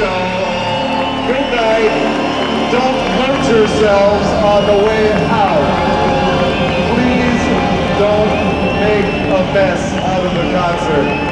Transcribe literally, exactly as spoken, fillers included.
show. Good night. Don't hurt yourselves on the way out. Please don't make a mess out of the concert.